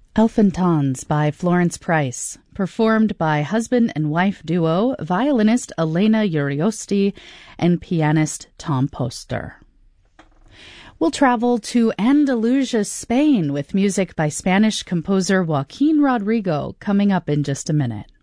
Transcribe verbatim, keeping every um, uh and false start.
Elfantons by Florence Price, performed by husband and wife duo, violinist Elena Uriosti and pianist Tom Poster. We'll travel to Andalusia, Spain, with music by Spanish composer Joaquin Rodrigo coming up in just a minute.